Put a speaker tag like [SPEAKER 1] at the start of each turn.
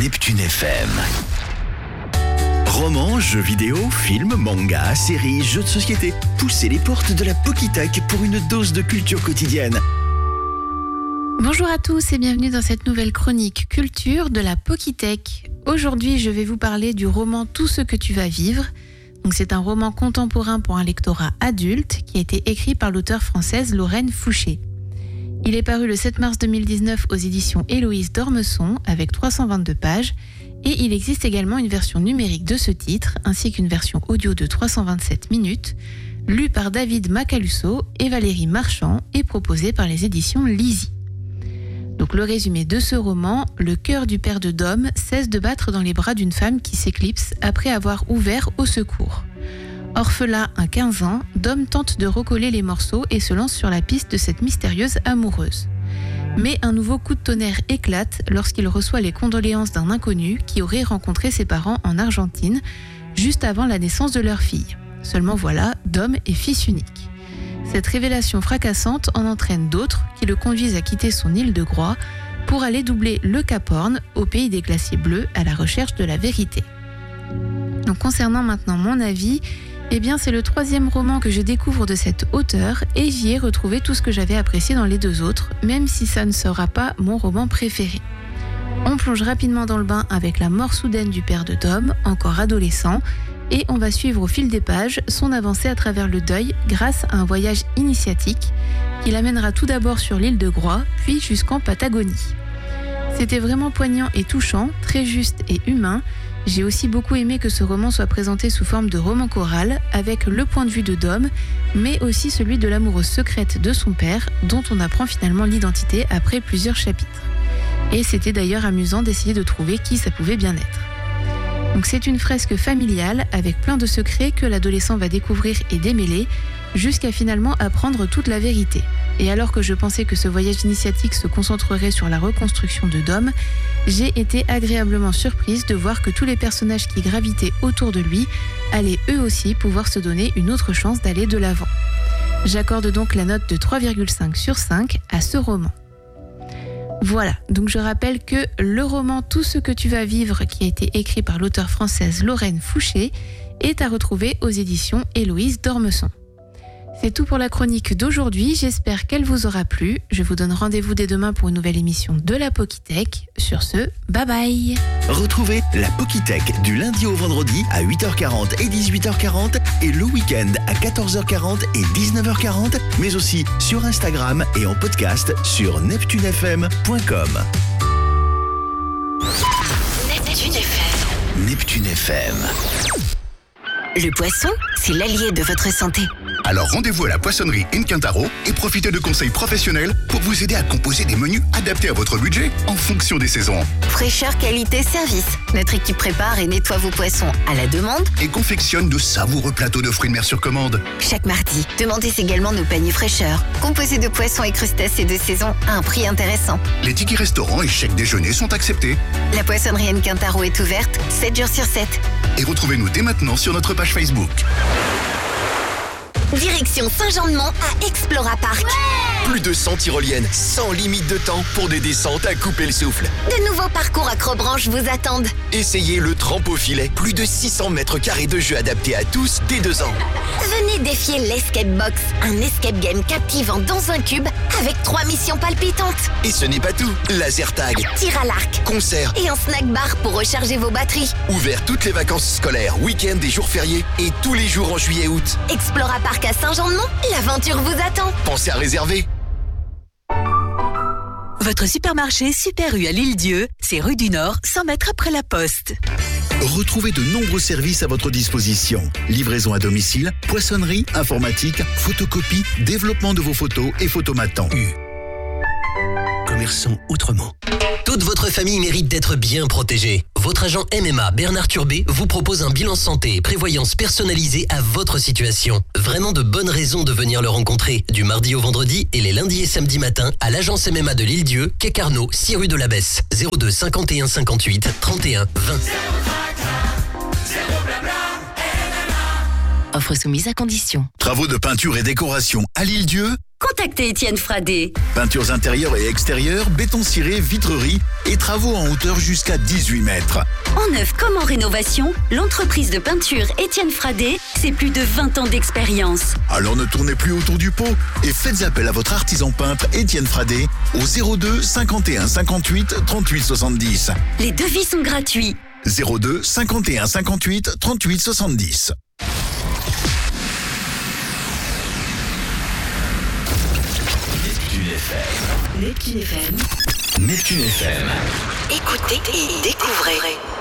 [SPEAKER 1] Neptune FM. Romans, jeux vidéo, films, mangas, séries, jeux de société. Poussez les portes de la Pokitech pour une dose de culture quotidienne.
[SPEAKER 2] Bonjour à tous et bienvenue dans cette nouvelle chronique culture de la Pokitech. Aujourd'hui, je vais vous parler du roman Tout ce que tu vas vivre. Donc, c'est un roman contemporain pour un lectorat adulte qui a été écrit par l'auteure française Lorraine Fouché. Il est paru le 7 mars 2019 aux éditions Héloïse d'Ormesson avec 322 pages et il existe également une version numérique de ce titre ainsi qu'une version audio de 327 minutes lue par David Macaluso et Valérie Marchand et proposée par les éditions Lizzie. Donc le résumé de ce roman, le cœur du père de Dom cesse de battre dans les bras d'une femme qui s'éclipse après avoir ouvert au secours. Orphelin à 15 ans, Dom tente de recoller les morceaux et se lance sur la piste de cette mystérieuse amoureuse. Mais un nouveau coup de tonnerre éclate lorsqu'il reçoit les condoléances d'un inconnu qui aurait rencontré ses parents en Argentine juste avant la naissance de leur fille. Seulement voilà, Dom est fils unique. Cette révélation fracassante en entraîne d'autres qui le conduisent à quitter son île de Groix pour aller doubler le Cap Horn au pays des glaciers bleus à la recherche de la vérité. Donc concernant maintenant mon avis, c'est le 3e roman que je découvre de cet auteur et j'y ai retrouvé tout ce que j'avais apprécié dans les 2 autres, même si ça ne sera pas mon roman préféré. On plonge rapidement dans le bain avec la mort soudaine du père de Dom, encore adolescent, et on va suivre au fil des pages son avancée à travers le deuil grâce à un voyage initiatique qui l'amènera tout d'abord sur l'île de Groix, puis jusqu'en Patagonie. C'était vraiment poignant et touchant, très juste et humain. J'ai aussi beaucoup aimé que ce roman soit présenté sous forme de roman choral, avec le point de vue de Dom, mais aussi celui de l'amoureuse secrète de son père, dont on apprend finalement l'identité après plusieurs chapitres. Et c'était d'ailleurs amusant d'essayer de trouver qui ça pouvait bien être. Donc c'est une fresque familiale, avec plein de secrets que l'adolescent va découvrir et démêler, jusqu'à finalement apprendre toute la vérité. Et alors que je pensais que ce voyage initiatique se concentrerait sur la reconstruction de Dom, j'ai été agréablement surprise de voir que tous les personnages qui gravitaient autour de lui allaient eux aussi pouvoir se donner une autre chance d'aller de l'avant. J'accorde donc la note de 3,5 sur 5 à ce roman. Voilà, donc je rappelle que le roman Tout ce que tu vas vivre, qui a été écrit par l'auteure française Lorraine Fouché, est à retrouver aux éditions Héloïse d'Ormesson. C'est tout pour la chronique d'aujourd'hui, j'espère qu'elle vous aura plu. Je vous donne rendez-vous dès demain pour une nouvelle émission de la Pokitech. Sur ce, bye bye.
[SPEAKER 1] Retrouvez la Pokitech du lundi au vendredi à 8h40 et 18h40 et le week-end à 14h40 et 19h40, mais aussi sur Instagram et en podcast sur neptunefm.com.
[SPEAKER 3] Neptune FM.
[SPEAKER 1] Neptune FM.
[SPEAKER 3] Le poisson, c'est l'allié de votre santé.
[SPEAKER 4] Alors rendez-vous à la poissonnerie Quintaro et profitez de conseils professionnels pour vous aider à composer des menus adaptés à votre budget en fonction des saisons.
[SPEAKER 3] Fraîcheur, qualité, service. Notre équipe prépare et nettoie vos poissons à la demande
[SPEAKER 4] Et confectionne de savoureux plateaux de fruits de mer sur commande.
[SPEAKER 3] chaque mardi. Demandez également nos paniers fraîcheur, composés de poissons et crustacés de saison à un prix intéressant.
[SPEAKER 4] Les tickets restaurants et chèques déjeuner sont acceptés.
[SPEAKER 3] La poissonnerie Quintaro est ouverte 7 jours sur 7.
[SPEAKER 4] Et retrouvez-nous dès maintenant sur notre page Facebook.
[SPEAKER 3] Direction Saint-Jean-de-Mont à Explora Park.
[SPEAKER 5] Plus de 100 tyroliennes, sans limite de temps pour des descentes à couper le souffle.
[SPEAKER 3] De nouveaux parcours accrobranche vous attendent.
[SPEAKER 5] Essayez le trampofilet, plus de 600 mètres carrés de jeux adaptés à tous dès 2 ans.
[SPEAKER 3] Venez défier l'Escape Box, un escape game captivant dans un cube avec 3 missions palpitantes.
[SPEAKER 5] Et ce n'est pas tout, laser tag,
[SPEAKER 3] Tir à l'arc
[SPEAKER 5] concert,
[SPEAKER 3] et un snack bar pour recharger vos batteries.
[SPEAKER 5] ouvert toutes les vacances scolaires, week-ends et jours fériés et tous les jours en juillet et août.
[SPEAKER 3] Explora Park à Saint-Jean-de-Mont, l'aventure vous attend.
[SPEAKER 5] Pensez à réserver.
[SPEAKER 6] Votre supermarché Super U à l'Île-Dieu, c'est rue du Nord, 100 mètres après la Poste.
[SPEAKER 1] Retrouvez de nombreux services à votre disposition. Livraison à domicile, poissonnerie, informatique, photocopie, développement de vos photos et photomatants.
[SPEAKER 7] Commerçant autrement.
[SPEAKER 8] Toute votre famille mérite d'être bien protégée. Votre agent MMA Bernard Turbet vous propose un bilan santé et prévoyance personnalisé à votre situation. Vraiment de bonnes raisons de venir le rencontrer. Du mardi au vendredi et les lundis et samedis matins à l'agence MMA de l'Île-Dieu, quai Carnot, 6 rue de l'Abbesse. 02 51 58 31 20.
[SPEAKER 6] Offre soumise à condition.
[SPEAKER 4] Travaux de peinture et décoration à l'Île-Dieu.
[SPEAKER 6] Contactez Étienne Fradé.
[SPEAKER 4] Peintures intérieures et extérieures, béton ciré, vitrerie et travaux en hauteur jusqu'à 18 mètres.
[SPEAKER 6] En neuf comme en rénovation, l'entreprise de peinture Étienne Fradé, c'est plus de 20 ans d'expérience.
[SPEAKER 4] Alors ne tournez plus autour du pot et faites appel à votre artisan peintre Étienne Fradé au 02 51 58 38 70.
[SPEAKER 6] Les devis sont gratuits.
[SPEAKER 4] 02 51 58 38 70.
[SPEAKER 1] Neptune FM.
[SPEAKER 3] Écoutez et découvrez.